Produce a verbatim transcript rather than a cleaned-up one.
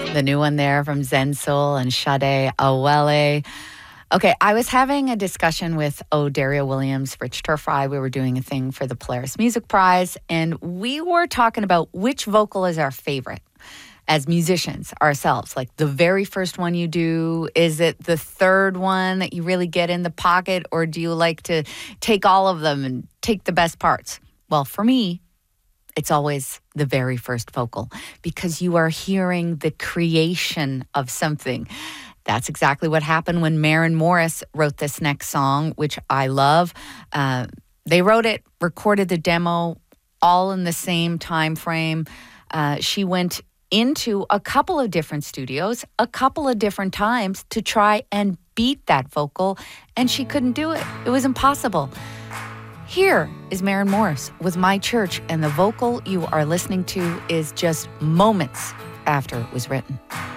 The new one there from Zen Soul and Sade Awele. Okay, I was having a discussion with O'Daria Williams, Rich Turfry. We were doing a thing for the Polaris Music Prize, and we were talking about which vocal is our favorite as musicians ourselves. Like the very first one you do, is it the third one that you really get in the pocket, or do you like to take all of them and take the best parts? Well, for me, it's always the very first vocal, because you are hearing the creation of something. That's exactly what happened when Maren Morris wrote this next song, which I love. Uh, they wrote it, recorded the demo, all in the same time frame. Uh, she went into a couple of different studios, a couple of different times to try and beat that vocal, and she couldn't do it. It was impossible. Here is Maren Morris with My Church, and the vocal you are listening to is just moments after it was written.